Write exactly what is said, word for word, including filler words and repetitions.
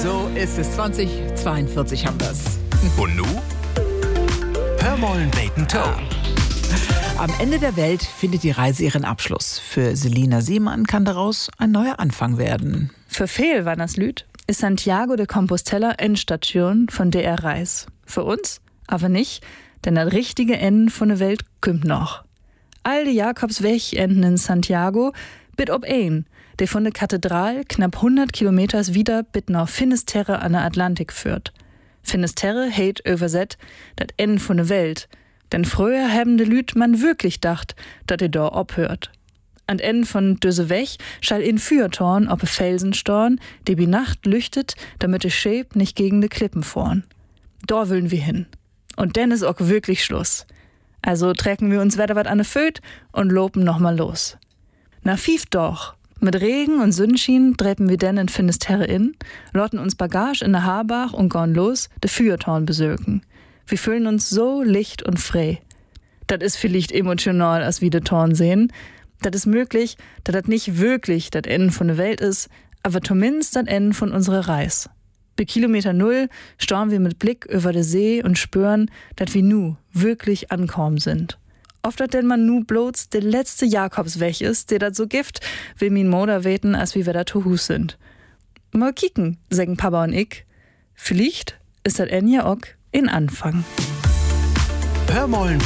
So ist es. zwanzig zweiundvierzig haben wir es. Und nu? Hör mollen beten Toe. Am Ende der Welt findet die Reise ihren Abschluss. Für Selina Siemann kann daraus ein neuer Anfang werden. Für viel war das Lüd ist Santiago de Compostela Endstation, von der er reist. Für uns aber nicht, denn das richtige Ende von der Welt kommt noch. All die Jakobsweg enden in Santiago, bit ob ein, der von der Kathedral knapp hundert Kilometers wieder bit nach Finisterre an der Atlantik führt. Finisterre heit überset dat Ende von der Welt, denn früher haben de Lüd man wirklich dacht, dat er da abhört. An Ende von düse Weg schall in Fürtorn ob e Felsen storn, der bi Nacht lüchtet, damit de Schäb nicht gegen de Klippen fahren. Da wollen wir hin. Und denn ist auch wirklich Schluss. Also trecken wir uns wieder wat an de Föt und lopen noch mal los. Na fief doch. Mit Regen und Sonnenschein treppen wir denn in Finisterre in, lotten uns Bagage in der Haarbach und gehen los, de Fürtorn besöken. Wir fühlen uns so licht und frei. Das ist vielleicht emotional, als wir de Torn sehen. Das ist möglich, dass das nicht wirklich das Ende von der Welt ist, aber zumindest das Ende von unserer Reise. Bei Kilometer Null starren wir mit Blick über den See und spüren, dass wir nu wirklich ankommen sind. Oft hat denn man nu bloß der letzte Jakobsweg ist, der dat so gift, will min Moder weten, als wie wir da zu Hus sind. Mal kicken, sagen Papa und ich. Vielleicht ist das Ende ja auch in Anfang. Hör mollen